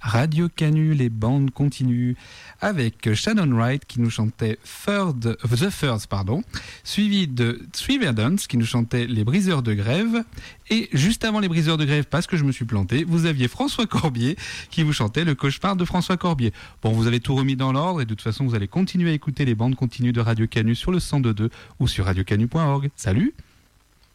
Radio Canu, les bandes continuent, avec Shannon Wright qui nous chantait The Thirds, suivi de Three Verdants qui nous chantait Les Briseurs de Grève, et juste avant Les Briseurs de Grève, parce que je me suis planté, vous aviez François Corbier qui vous chantait Le Cauchemar de François Corbier. Bon, vous avez tout remis dans l'ordre et de toute façon vous allez continuer à écouter les bandes continues de Radio Canu sur le 102.2 ou sur radiocanu.org. Salut!